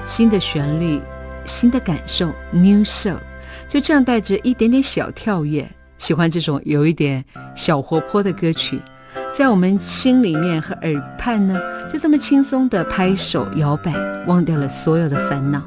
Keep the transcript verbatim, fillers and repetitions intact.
新的旋律，新的感受 New Soul， 就这样带着一点点小跳跃。喜欢这种有一点小活泼的歌曲，在我们心里面和耳畔呢，就这么轻松的拍手摇摆，忘掉了所有的烦恼。